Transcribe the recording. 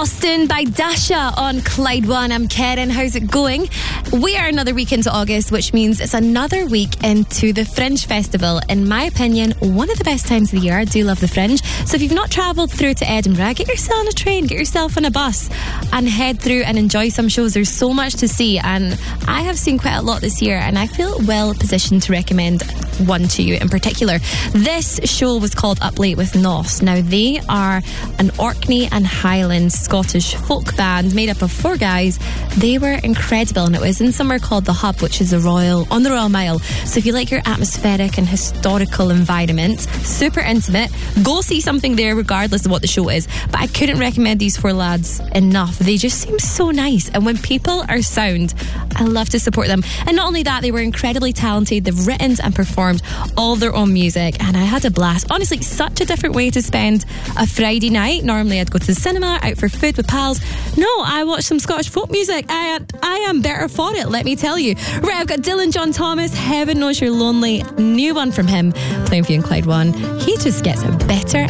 Austin by Dasha on Clyde One. I'm Karen. How's it going? We are another week into August, which means it's another week into the Fringe Festival. In my opinion, one of the best times of the year. I do love the Fringe. So if you've not travelled through to Edinburgh, get yourself on a train, get yourself on a bus and head through and enjoy some shows. There's so much to see, and I have seen quite a lot this year, and I feel well positioned to recommend one to you in particular. This show was called Up Late with Nos. Now, they are an Orkney and Highlands Scottish folk band made up of 4 guys. They were incredible, and it was in somewhere called The Hub, which is on the Royal Mile. So if you like your atmospheric and historical environment, super intimate, go see something there regardless of what the show is. But I couldn't recommend these 4 lads enough. They just seem so nice, and when people are sound, I love to support them. And not only that, they were incredibly talented. They've written and performed all their own music, and I had a blast. Honestly, such a different way to spend a Friday night. Normally I'd go to the cinema, out for food with pals. No, I watched some Scottish folk music. I am better for it, let me tell you. Right, I've got Dylan John Thomas, Heaven Knows You're Lonely, new one from him, playing for you in Clyde One. He just gets better